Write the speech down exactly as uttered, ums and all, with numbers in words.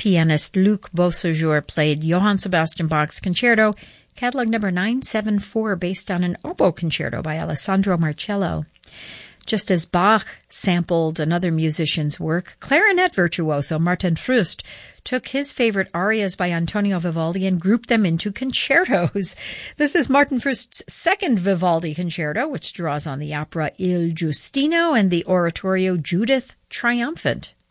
pianist Luc Beauséjour played Johann Sebastian Bach's Concerto, catalog number nine seven four, based on an oboe concerto by Alessandro Marcello. Just as Bach sampled another musician's work, clarinet virtuoso Martin Frust took his favorite arias by Antonio Vivaldi and grouped them into concertos. This is Martin Frust's second Vivaldi concerto, which draws on the opera Il Giustino and the oratorio Judith Triumphant.